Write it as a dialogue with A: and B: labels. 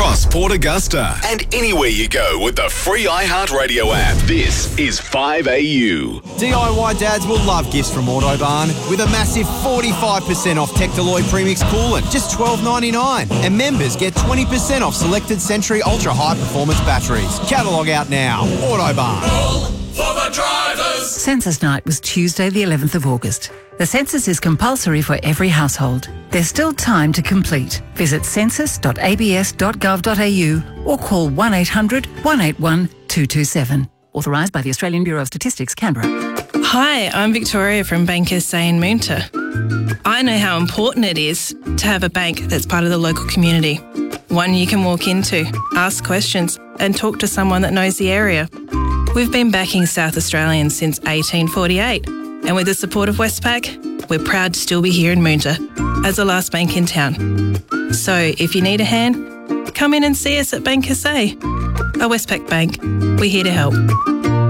A: across Port Augusta and anywhere you go with the free iHeartRadio app. This is 5AU.
B: DIY dads will love gifts from Autobarn with a massive 45% off Tectaloid Premix Coolant, just $12.99. And members get 20% off selected Century Ultra High Performance batteries. Catalogue out now. Autobarn.
C: All for the drivers.
D: Census night was Tuesday the 11th of August. The census is compulsory for every household. There's still time to complete. Visit census.abs.gov.au or call 1800 181 227. Authorised by the Australian Bureau of Statistics, Canberra.
E: Hi, I'm Victoria from Bank SA in Moonta. I know how important it is to have a bank that's part of the local community. One you can walk into, ask questions and talk to someone that knows the area. We've been backing South Australians since 1848 and with the support of Westpac, we're proud to still be here in Moonta as the last bank in town. So if you need a hand, come in and see us at Bank SA. A Westpac Bank, we're here to help.